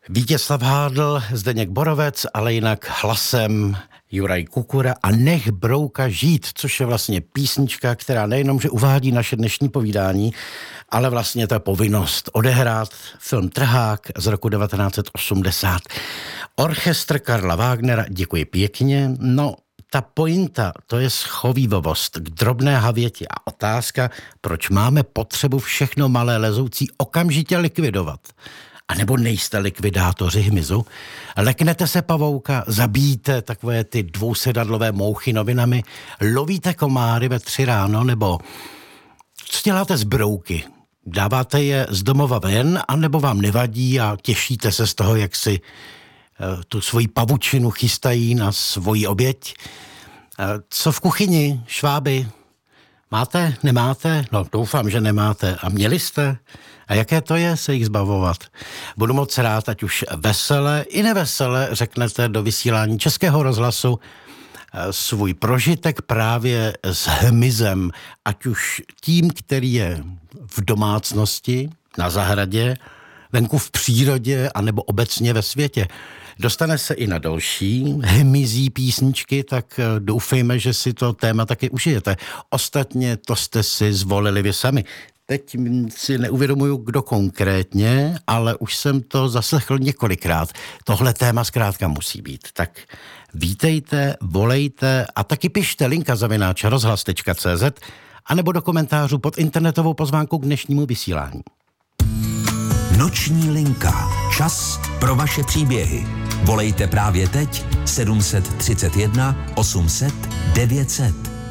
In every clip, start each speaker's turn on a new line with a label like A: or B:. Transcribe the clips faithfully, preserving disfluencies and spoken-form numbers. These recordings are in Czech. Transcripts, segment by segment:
A: Vítězslav Hádl, Zdeněk Borovec, ale jinak hlasem Juraj Kukura a Nech brouka žít, což je vlastně písnička, která nejenom, že uvádí naše dnešní povídání, ale vlastně ta povinnost odehrát film Trhák z roku devatenáct osmdesát. Orchestr Karla Wagnera, děkuji pěkně. No, ta pointa, to je schovývavost k drobné havěti a otázka, proč máme potřebu všechno malé lezoucí okamžitě likvidovat. A nebo nejste likvidátoři hmyzu, leknete se pavouka, zabíjíte takové ty dvousedadlové mouchy novinami, lovíte komáry ve tři ráno, nebo co děláte z brouky? Dáváte je z domova ven, anebo vám nevadí a těšíte se z toho, jak si tu svoji pavučinu chystají na svoji oběť? Co v kuchyni, šváby? Máte? Nemáte? No, doufám, že nemáte. A měli jste? A jaké to je se jich zbavovat? Budu moc rád, ať už vesele i nevesele řeknete do vysílání Českého rozhlasu svůj prožitek právě s hmyzem, ať už tím, který je v domácnosti, na zahradě, venku v přírodě, anebo obecně ve světě. Dostane se i na další hmyzí písničky, tak doufejme, že si to téma taky užijete. Ostatně to jste si zvolili vy sami. Teď si neuvědomuju, kdo konkrétně, ale už jsem to zaslechl několikrát. Tohle téma zkrátka musí být. Tak vítejte, volejte a taky pište linka zavináč rozhlas tečka cé zet anebo do komentářů pod internetovou pozvánku k dnešnímu vysílání.
B: Noční linka. Čas pro vaše příběhy. Volejte právě teď sedm set třicet jedna osm set devět set.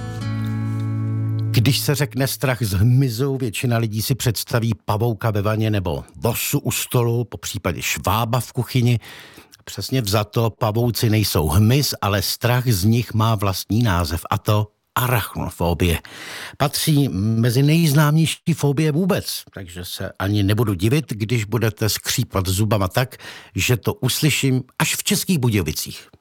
A: Když se řekne strach z hmyzu, většina lidí si představí pavouka ve vaně nebo vosu u stolu, po případě švába v kuchyni. Přesně vzato, pavouci nejsou hmyz, ale strach z nich má vlastní název, a to arachnofobie. Patří mezi nejznámější fobie vůbec, takže se ani nebudu divit, když budete skřípat zubama tak, že to uslyším až v Českých Budějovicích.